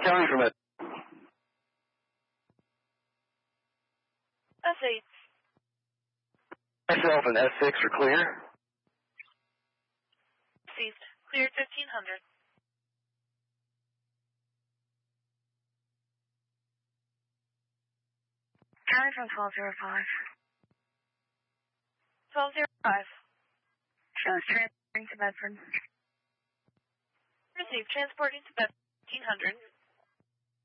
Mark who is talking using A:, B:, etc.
A: County from it.
B: S8.
A: Myself and S6 are clear.
B: Received. Cleared 1500.
C: County from 1205.
B: 1205.
C: Shows transporting to Bedford.
B: Received. Transporting to Bedford 1500.